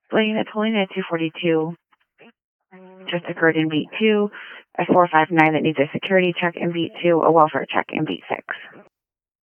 Blaine, a tolling at 242 just occurred in beat 2, a 459 that needs a security check in beat 2, a welfare check in beat 6.